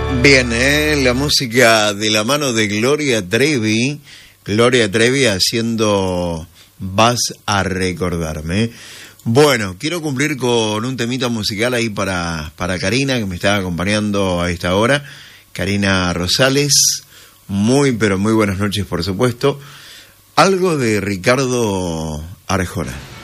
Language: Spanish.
Bien, la música de la mano de Gloria Trevi haciendo Vas a recordarme. Bueno, quiero cumplir con un temita musical ahí para Karina, que me está acompañando a esta hora. Karina Rosales, muy pero muy buenas noches, por supuesto. Algo de Ricardo Arjona.